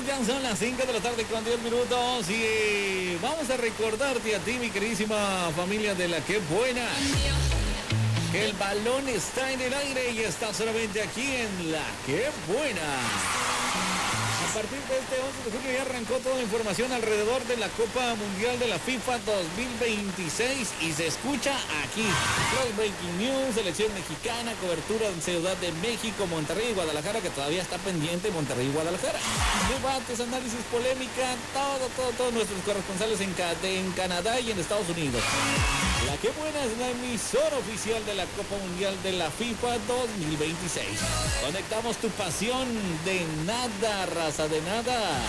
ya son las 5 de la tarde con 10 minutos y vamos a recordarte a ti, mi queridísima familia de La Qué Buena, que el balón está en el aire y está solamente aquí en La Qué Buena. A partir de este 11 de julio ya arrancó toda la información alrededor de la Copa Mundial de la FIFA 2026 y se escucha aquí. Los breaking news, selección mexicana, cobertura en Ciudad de México, Monterrey y Guadalajara, que todavía está pendiente Monterrey y Guadalajara. Debates, análisis, polémica, todos nuestros corresponsales en Canadá y en Estados Unidos. La Qué Buena es la emisora oficial de la Copa Mundial de la FIFA 2026. Conectamos tu pasión de nada, raza, de nada.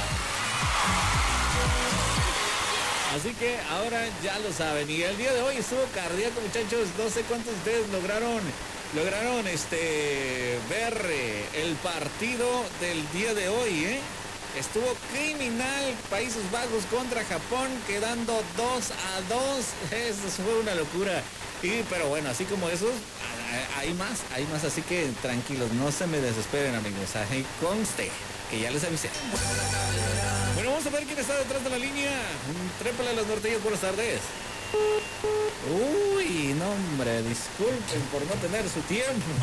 Así que ahora ya lo saben. Y el día de hoy estuvo cardíaco, muchachos. No sé cuántos de ustedes lograron ver el partido del día de hoy, ¿eh? Estuvo criminal Países Bajos contra Japón, quedando 2-2. Eso fue una locura. Pero bueno, así como esos, hay más, así que tranquilos, no se me desesperen, amigos. Ahí conste que ya les avisé. Bueno, vamos a ver quién está detrás de la línea. Trépale a las norteñas, buenas tardes. Uy, no, hombre, disculpen por no tener su tiempo.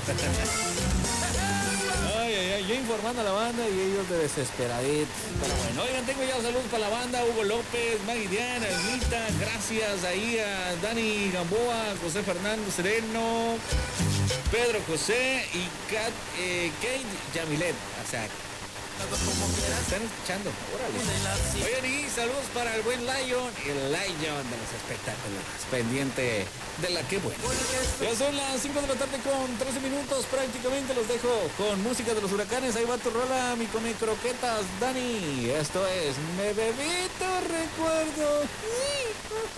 Yo informando a la banda y ellos de desesperaditos. Pero bueno, oigan, tengo ya saludos para la banda. Hugo López, Maggie Diana, Elmita, gracias ahí a Dani Gamboa, José Fernando Sereno, Pedro José y Kate Yamilet. O sea, están escuchando, órale. Oigan, y saludos para el buen Lion, el Lion de los espectáculos, pendiente de La Qué Buena. Ya son las 5 de la tarde con 13 minutos, prácticamente los dejo con música de los huracanes. Ahí va tu rola, mi come croquetas, Dani. Esto es Me Bebí Tu Recuerdo.